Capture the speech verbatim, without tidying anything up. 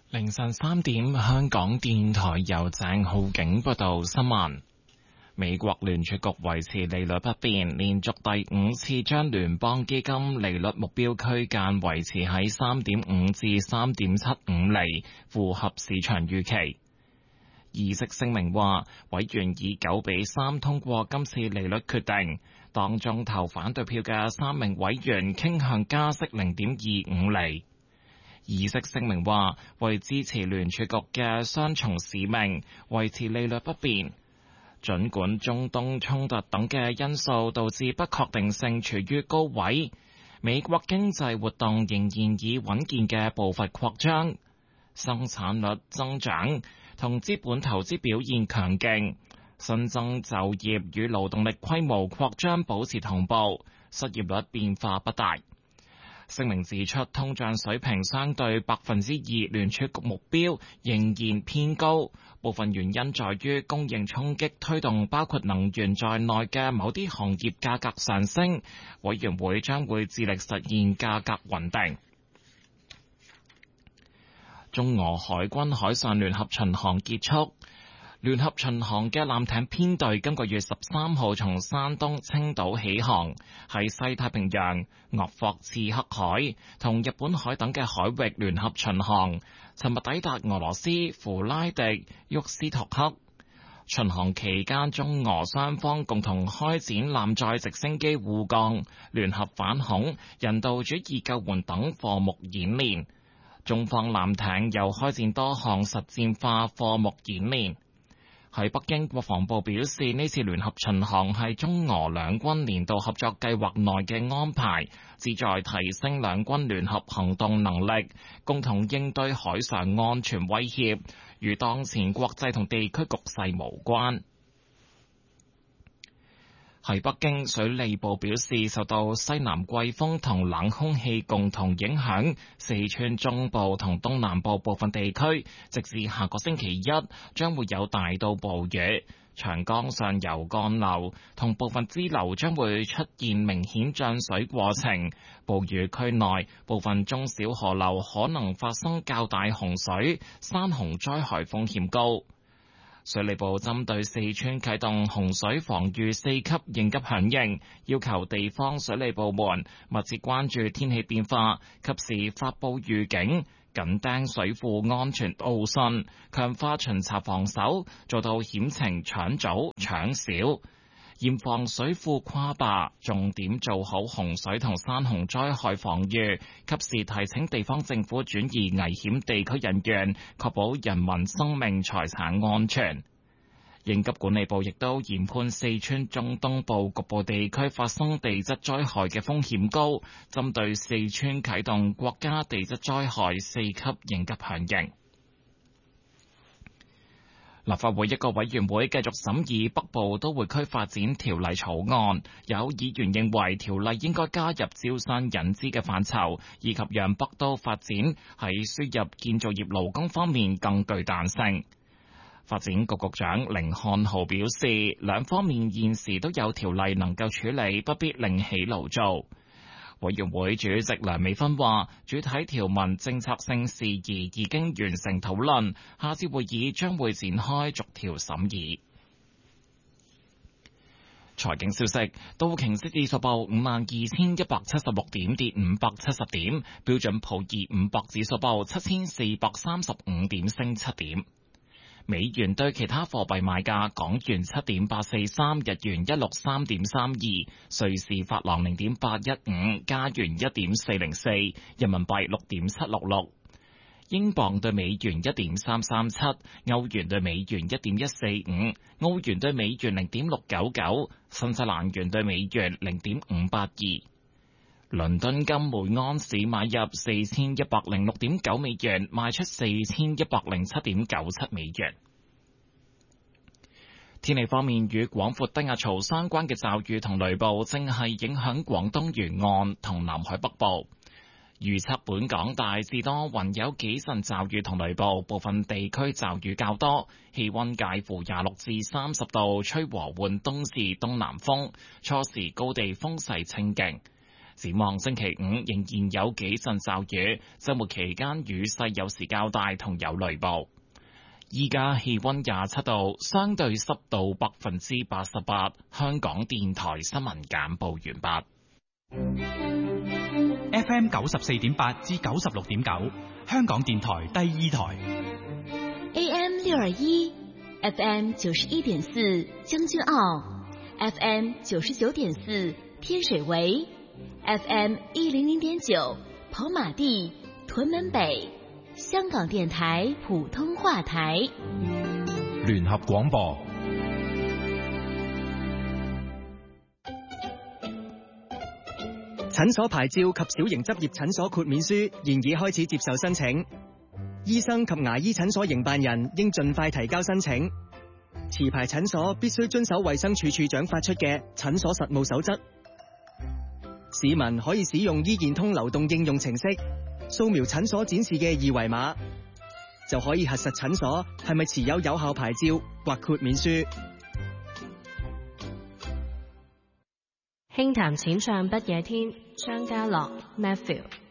凌晨三點，香港電台由鄭浩景報道新聞。美國聯儲局維持利率不變，連續第五次將聯邦基金利率目標區間維持喺三點五至三點七五厘，符合市場預期。議息聲明話，委員以九比三通過今次利率決定，當中投反對票嘅三名委員傾向加息零點二五厘。議息聲明話，為支持聯儲局嘅雙重使命，維持利率不變。儘管中東衝突等嘅因素導致不確定性處於高位，美國經濟活動仍然以穩健嘅步伐擴張，生產率增長同資本投資表現強勁，新增就業與勞動力規模擴張保持同步，失業率變化不大。聲明指出，通脹水平相對百分之二聯儲局目標仍然偏高，部分原因在於供應衝擊推動包括能源在內嘅某啲行業價格上升。委員會將會致力實現價格穩定。中俄海軍海上聯合巡航結束。聯合巡航嘅艦艇編隊今個月十三號從山東青島起航，喺西太平洋、鄂霍次克海同日本海等嘅海域聯合巡航，尋日抵達俄羅斯弗拉迪沃斯托克。巡航期間，中俄雙方共同開展艦載直升機護降、聯合反恐、人道主義救援等課目演練。中方艦艇又開展多項實戰化課目演練。喺北京，國防部表示，呢次聯合巡航係中俄兩軍年度合作計劃內嘅安排，旨在提升兩軍聯合行動能力，共同應對海上安全威脅，與當前國際同地區局勢無關。喺北京，水利部表示，受到西南季風同冷空氣共同影響，四川中部同東南部部分地區，直至下個星期一將會有大到暴雨，長江上游幹流同部分支流將會出現明顯漲水過程，暴雨區內部分中小河流可能發生較大洪水，山洪災害風險高。水利部針對四川啟動洪水防禦四級應急響應，要求地方水利部門密切關注天氣變化，及時發佈預警，緊盯水庫安全奧信，強化巡查防守，做到險情搶早搶少，嚴防水庫垮壩，重點做好洪水同山洪災害防禦，及時提醒地方政府轉移危險地區人員，確保人民生命財產安全。應急管理部亦都研判四川中東部局部地區發生地質災害嘅風險高，針對四川啟動國家地質災害四級應急響應。立法會一個委員會繼續審議北部都會區發展條例草案，有議員認為條例應該加入招商引資嘅範疇，以及讓北都發展喺輸入建造業勞工方面更具彈性。發展局局長甯漢豪表示，兩方面現時都有條例能夠處理，不必另起爐灶。委員會主席梁美芬話，主體條文政策性事宜已經完成討論，下次會議將會展開逐條審議。財經消息，道瓊斯指數報五萬二千一百七十六點，跌五百七十點；標準普爾五百指數報七千四百三十五點，升七點。美元對其他貨幣買價：港元七點八四三，日元一六三點三二，瑞士法郎零點八一五，加元一點四零四，人民幣六點七六六，英鎊對美元一點三三七，歐元對美元一點一四五，澳元對美元零點六九九，新西蘭元對美元零點五八二。倫敦金每安士買入四千一百零六點九美元，賣出四千一百零七點九七美元。天氣方面，與廣闊低壓槽相關嘅驟雨同雷暴正係影響廣東沿岸同南海北部。預測本港大致多雲，有幾陣驟雨同雷暴，部分地區驟雨較多，氣溫介乎廿六至三十度，吹和緩東至東南風，初時高地風勢清勁。 展望星期五仍然有幾陣驟雨，週末期間雨勢有時較大同有雷暴。依家氣溫廿七度，相對濕度百分之八十八。香港電台新聞簡報完畢。 F M 九十四點八至九十六點九，香港電台第二台。 A M 六二一，F M 九十一點四將軍澳 ，F M 九十九點四天水圍 ，F M 一零零點九跑馬地、屯門北。香港電台普通話台， 聯合廣播。 診所牌照及小型執業診所豁免書現已開始接受申請，醫生及牙醫診所營辦人應盡快提交申請。持牌診所必須遵守衛生署署長發出嘅診所實務守則。市民可以使用醫健通流動應用程式，掃描診所展示嘅二維碼，就可以核實診所係咪持有有效牌照或豁免書。 輕談淺唱不夜天，張家樂 Matthew。